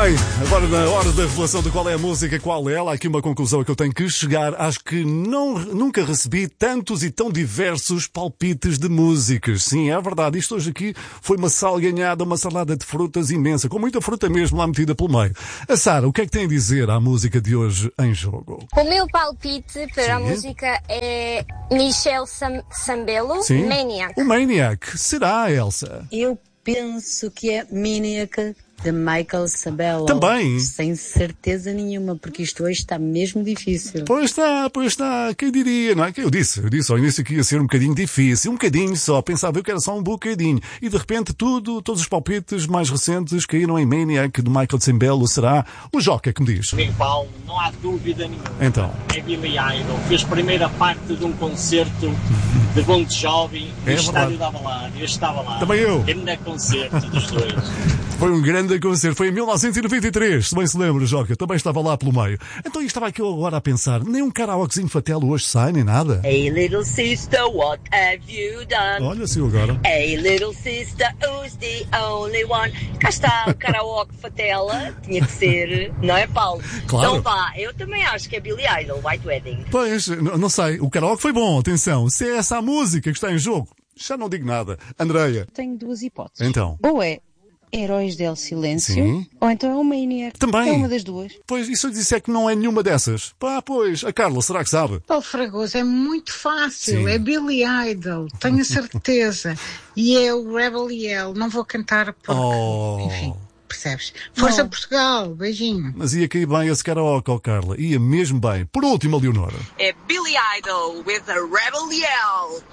bem, agora na hora da revelação de qual é a música, qual é ela, há aqui uma conclusão que eu tenho que chegar. Acho que nunca recebi tantos e tão diversos palpites de músicas. Sim, é verdade, isto hoje aqui foi uma salganhada, uma salada de frutas imensa, com muita fruta mesmo lá metida pelo meio. A Sara, o que é que tem a dizer à música de hoje em jogo? O meu palpite para a música é Michel Sambello, Sim. Maniac. O Maniac, será, Elsa? Eu penso que é Maniac de Michael Sabella. Também. Sem certeza nenhuma, porque isto hoje está mesmo difícil. Pois está. Quem diria, não é? Eu disse ao início que ia ser um bocadinho difícil. Um bocadinho só. Pensava eu que era só um bocadinho. E de repente todos os palpites mais recentes caíram em Maniac de Michael Sambello. Será o Joca que me diz? Bem, Paulo, não há dúvida nenhuma. Então. É Billy Idol. Fez primeira parte de um concerto de Bon Jovi no estádio da Balada. Eu estava lá. Também eu. Grande concerto dos dois. Foi um grande concerto, foi em 1993, se bem se lembra, Joca, também estava lá pelo meio. Então eu estava aqui agora a pensar, nem um karaokezinho fatelo hoje sai, nem nada. Hey little sister, what have you done? Olha, saiu agora. Hey little sister, who's the only one? Cá está o karaoke fatela, tinha que ser, não é, Paulo? Claro. Então vá, eu também acho que é Billy Idol, White Wedding. Pois, não sei, o karaoke foi bom, atenção, se é essa a música que está em jogo, já não digo nada. Andreia. Tenho duas hipóteses. Então. Ou é Heróis del Silêncio, sim, ou então é o Maniac. Também. É uma das duas. Pois, e se eu disser que não é nenhuma dessas? Pá, pois, a Carla, será que sabe? Paulo Fragoso, é muito fácil, Sim. É Billy Idol, tenho a certeza. E é o Rebel Yell, não vou cantar porque, enfim, percebes? Força Portugal, beijinho. Mas ia cair bem esse karaoke, Carla, ia mesmo bem. Por último, a Leonora. É Billy Idol with a Rebel Yell.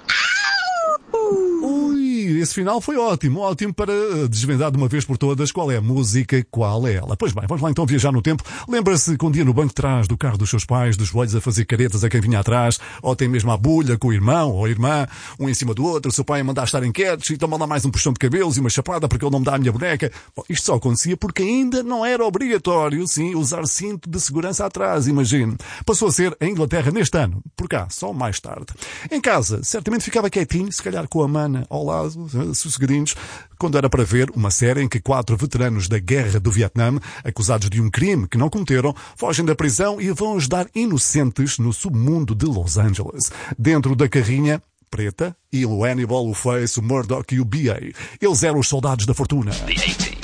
Ui, esse final foi ótimo para desvendar de uma vez por todas qual é a música, qual é ela. Pois bem, vamos lá então viajar no tempo. Lembra-se que um dia no banco de trás do carro dos seus pais, dos joelhos a fazer caretas a quem vinha atrás, ou tem mesmo a bulha com o irmão ou a irmã, um em cima do outro, o seu pai a mandar estarem quietos e toma lá mais um puxão de cabelos e uma chapada porque ele não me dá a minha boneca. Bom, isto só acontecia porque ainda não era obrigatório, sim, usar cinto de segurança atrás, imagine. Passou a ser em Inglaterra neste ano, por cá, só mais tarde. Em casa, certamente ficava quietinho, se calhar com a mana ao lado, sossegadinhos, quando era para ver uma série em que 4 veteranos da Guerra do Vietnã, acusados de um crime que não cometeram, fogem da prisão e vão ajudar inocentes no submundo de Los Angeles. Dentro da carrinha preta, e o Hannibal, o Face, o Murdoch e o B.A. Eles eram os soldados da fortuna.